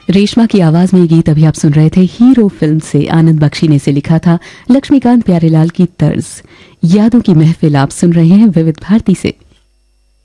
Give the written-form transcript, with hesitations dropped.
रेशमा की आवाज में ये गीत अभी आप सुन रहे थे हीरो फिल्म से। आनंद बख्शी ने इसे लिखा था, लक्ष्मीकांत प्यारेलाल की तर्ज। यादों की महफिल आप सुन रहे हैं विविध भारती से।